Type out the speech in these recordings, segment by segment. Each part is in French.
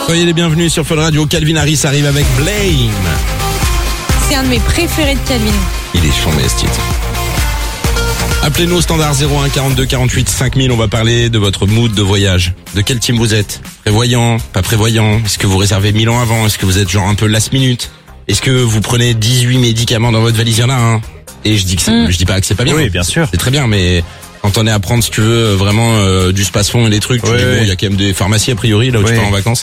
Soyez les bienvenus sur Fun Radio. Calvin Harris arrive avec Blame. C'est un de mes préférés de Calvin. Il est chambé ce titre. Appelez-nous au standard 01 42 48 5000. On va parler de votre mood de voyage. De quel team vous êtes? Prévoyant, pas prévoyant? Est-ce que vous réservez 1000 ans avant? Est-ce que vous êtes genre un peu last minute? Est-ce que vous prenez 18 médicaments dans votre valise? Il y en a un. Et je dis que je dis pas que c'est pas bien. Oui, bien sûr. C'est très bien, mais quand on est à prendre, si tu veux, vraiment du space-fond et des trucs, tu dis bon, il y a quand même des pharmacies a priori là où tu pars en vacances.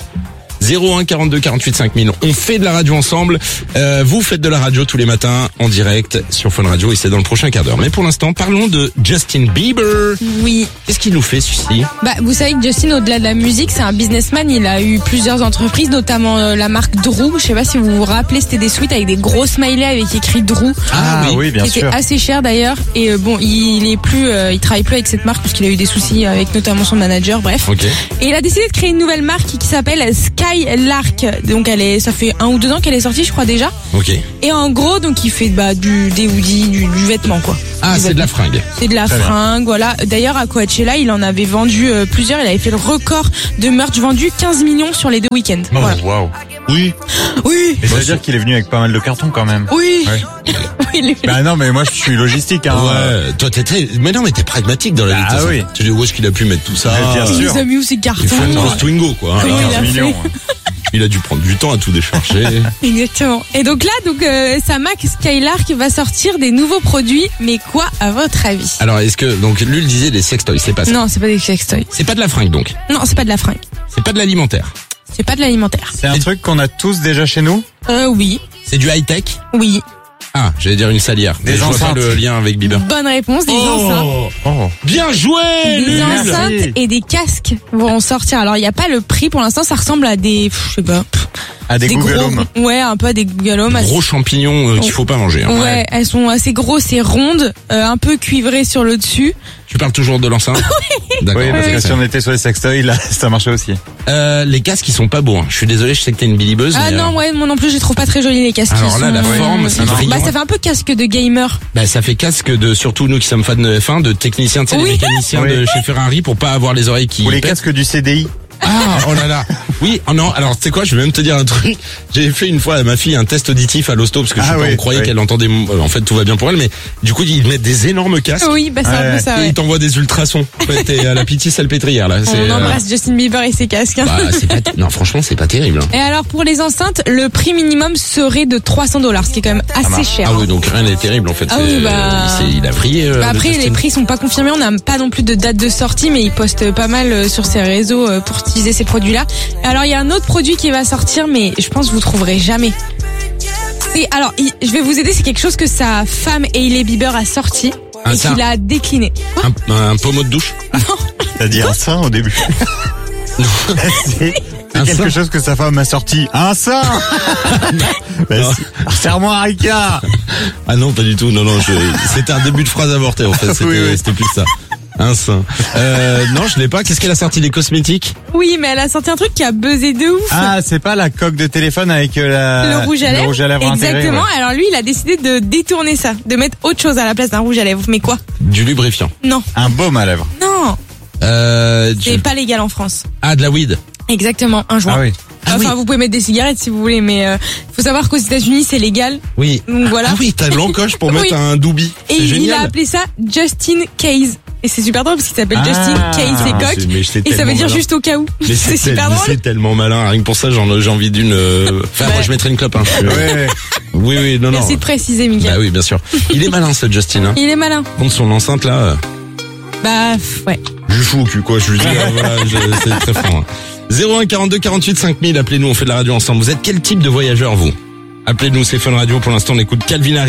01 42 48 5000. On fait de la radio ensemble. Vous faites de la radio tous les matins en direct sur Fun Radio et c'est dans le prochain quart d'heure. Mais pour l'instant, parlons de Justin Bieber. Oui. Qu'est-ce qu'il nous fait celui-ci? Vous savez que Justin, au-delà de la musique, c'est un businessman. Il a eu plusieurs entreprises, notamment la marque Drew. Je sais pas si vous vous rappelez, c'était des suites avec des gros smileys avec écrit Drew. Ah oui, bien sûr. C'était assez cher d'ailleurs. Et il travaille plus avec cette marque parce qu'il a eu des soucis avec notamment son manager. Bref. Okay. Et il a décidé de créer une nouvelle marque qui s'appelle Skylark. Donc ça fait 1 ou 2 ans qu'elle est sortie, je crois déjà. Ok. Et en gros, donc il fait des hoodies, du vêtement quoi. Ah, c'est de la fringue. C'est de la fringue, voilà. D'ailleurs, à Coachella, il en avait vendu plusieurs. Il avait fait le record de merch vendu, 15 millions sur les 2 week-ends. Oh, voilà. waouh. Oui. Oui. Et ça veut dire qu'il est venu avec pas mal de cartons quand même. Oui. Ouais. Oui, Bah non, mais moi je suis logistique. Hein. Ouais. Toi, mais non, mais t'es pragmatique dans la vie. Ah oui. Tu dis où est-ce qu'il a pu mettre tout ça? Bien sûr. Il a mis où ses cartons? Il faut une grosse Twingo, quoi. Comment il a 15 millions. Il a dû prendre du temps à tout décharger. Exactement. Et donc là, sa marque Skylark va sortir des nouveaux produits. Mais quoi, à votre avis? Alors, est-ce que, donc, lui, il disait des sextoys, c'est pas ça? Non, c'est pas des sextoys. C'est pas de la fringue, donc? Non, c'est pas de la fringue. C'est pas de l'alimentaire? C'est pas de l'alimentaire. C'est un truc qu'on a tous déjà chez nous. Oui. C'est du high-tech? Oui. Ah, j'allais dire une salière. Des mais je vois pas enceintes. le lien avec Bieber. Bonne réponse, des enceintes. Oh. Bien joué! Des Lul. enceintes et des casques vont sortir. Alors, il n'y a pas le prix pour l'instant, ça ressemble à des, je sais pas. Ah, des Google Home. Ouais, un peu à des Google Home. Gros champignons qu'il faut pas manger. Hein. Ouais, elles sont assez grosses et rondes, un peu cuivrées sur le dessus. Tu parles toujours de l'enceinte? D'accord. Oui, parce que ok. si on était sur les sextoys, là, ça marchait aussi. Les casques, ils sont pas beaux. Hein. Je suis désolé, je sais que t'es une bilibeuse. Ah mais, non, ouais, moi non plus, je les trouve pas très jolis les casques. Alors là, la forme, c'est brillant. ça fait un peu casque de gamer. Bah, ça fait casque de, surtout nous qui sommes fans de F1, de techniciens, tu sais, les mécaniciens de chez Ferrari pour pas avoir les oreilles qui Ou les pètent. casques du CDI. Ah, oh là là. Oui, oh non, alors tu sais quoi, je vais même te dire un truc. J'ai fait une fois à ma fille un test auditif à l'hosto parce que je sais pas, on croyait qu'elle entendait, en fait tout va bien pour elle, mais du coup ils mettent des énormes casques. Oui, c'est un peu ça. Et ils t'envoient des ultrasons. Ouais, t'es à la pitié salpêtrière là. On embrasse Justin Bieber et ses casques. Hein. Bah, non, franchement, c'est pas terrible. Hein. Et alors pour les enceintes, le prix minimum serait de $300, ce qui est quand même assez cher. Ah oui, donc rien n'est terrible en fait. Ah oui, il a brillé. Après, les prix sont pas confirmés, on n'a pas non plus de date de sortie, mais il poste pas mal sur ses réseaux pour utiliser ces produits-là. Alors il y a un autre produit qui va sortir, mais je pense que vous trouverez jamais. Je vais vous aider, c'est quelque chose que sa femme Hailey Bieber a sorti et qu'il a décliné. Un pommeau de douche? Non. T'as dit un sein au début. C'est quelque chose que sa femme a sorti. Un sein. Serre-moi Rika. Ah non, pas du tout. Non, c'était un début de phrase avorté en fait. C'était plus ça. Un sein. Non, je l'ai pas. Qu'est-ce qu'elle a sorti? Des cosmétiques? Oui, mais elle a sorti un truc qui a buzzé de ouf. Ah, c'est pas la coque de téléphone avec le rouge à lèvres. Exactement. Intégré, ouais. Alors lui, il a décidé de détourner ça, de mettre autre chose à la place d'un rouge à lèvres. Mais quoi? Du lubrifiant. Non. Un baume à lèvres. Non. C'est pas légal en France. Ah, de la weed. Exactement, un joint. Ah oui. Vous pouvez mettre des cigarettes si vous voulez, mais faut savoir qu'aux États-Unis c'est légal. Oui. Donc voilà. Ah oui, t'as l'encoche pour mettre un doobie. Et il a appelé ça Justin Case. Et c'est super drôle parce qu'il s'appelle Justin Case et coque. Et ça veut dire juste au cas où. Mais c'est super drôle. C'est tellement malin. Rien que pour ça, j'ai envie d'une. Enfin, moi, je mettrais une clope. Hein. Oui, non. Merci de préciser, Miguel. Bah oui, bien sûr. Il est malin, ce Justin. Hein. Il est malin. Contre son enceinte là. Ouais. Je fous au cul, quoi. Je lui dis, voilà, c'est très franc. Hein. 01 42 48 5000. Appelez-nous, on fait de la radio ensemble. Vous êtes quel type de voyageur, vous? Appelez-nous, c'est Fun Radio. Pour l'instant, on écoute Calvin Harris.